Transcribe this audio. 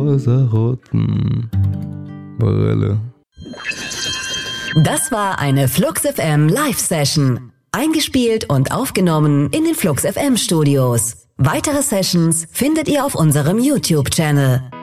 rosa-roten Brille. Das war eine Flux FM Live-Session. Eingespielt und aufgenommen in den Flux FM Studios. Weitere Sessions findet ihr auf unserem YouTube-Channel.